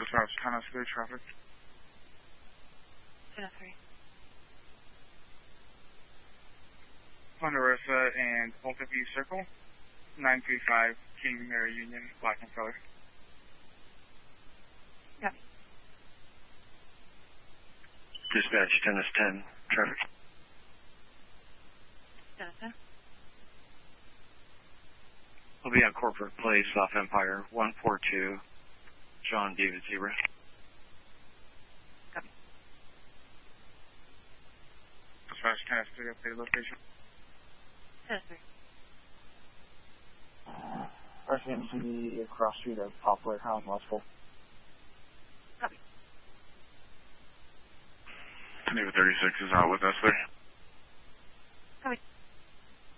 Dispatch 10-3 traffic. 10-3. Ponderosa and Volta View Circle, 935 King Mary Union, black and color. Copy. Dispatch 10-10 traffic. 10-10. We'll be on Corporate Place off Empire, 142 John David Zebra. Copy. Dispatch 10-3, updated location. 10-3. Resident City across street of Poplar, House, Watchful. Copy. Neva 36 is out with us there.